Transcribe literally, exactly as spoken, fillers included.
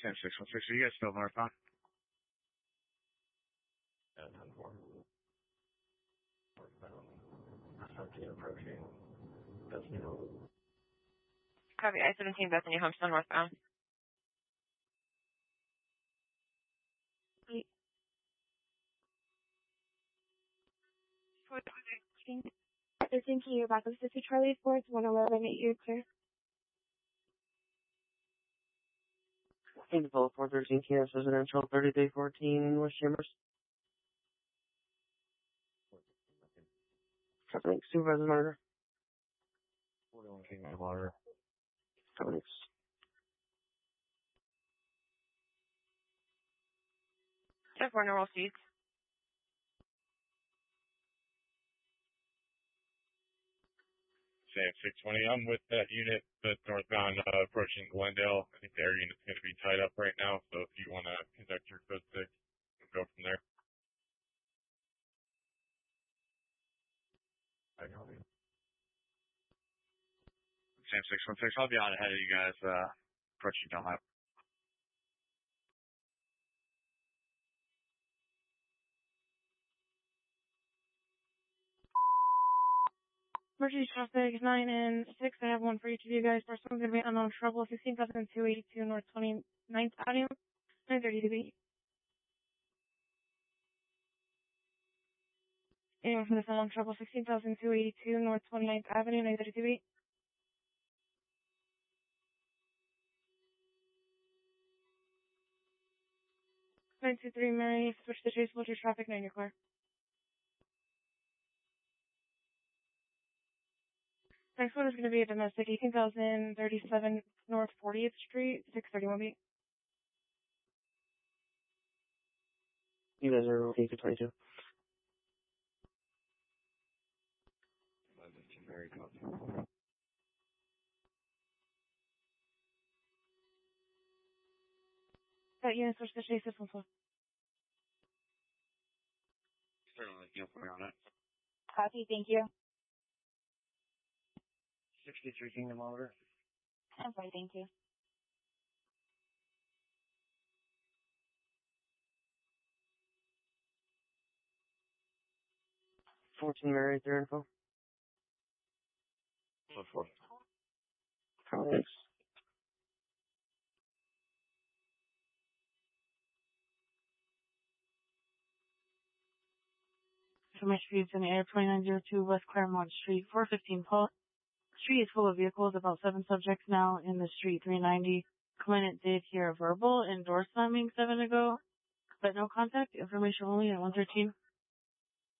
Sam six one six, are you guys still northbound? Yeah, ten four. Northbound. seventeen approaching. Bethany Home. Copy, I seventeen Bethany Home, still northbound. Eight. thirteen to you, back up to Charlie Sports, one eleven, eight years clear. Develop four thirteen Campus Residential, thirty day fourteen West Chambers. Traffic Supervisor Monitor. forty-one King Water. Traffic. ten four, normal speeds. Sam six twenty, I'm with that unit that's northbound uh, approaching Glendale. I think the air unit's going to be tied up right now, so if you want to conduct your code six, we'll go from there. I copy. Sam six one six, I'll be out ahead of you guys, uh, approaching Dunlap. Emergency traffic nine and six. I have one for each of you guys. First one's going to be unknown trouble, sixteen thousand two eighty-two North twenty-ninth Avenue, nine thirty to be. Anyone from this unknown trouble, sixteen thousand two eighty-two North twenty-ninth Avenue, nine thirty to be. nine two three Mary, switch to chase, filter traffic, nine, you're clear. Next one is going to be a domestic, eighteen thousand thirty-seven North fortieth Street, six thirty-one B. You guys are okay to twenty-two. Very copy. That unit switch to chase, this one's one. Certainly, no point on it. Copy, thank you. sixty-three Kingdom Oliver. I'm fine, thank you. fourteen Mary, their info. ten four. Traffic. So my street's in the air, twenty-nine oh two West Claremont Street, four fifteen Paul. Street is full of vehicles, about seven subjects now in the street, three ninety. Client did hear a verbal and door slamming seven ago, but no contact, information only at one thirteen.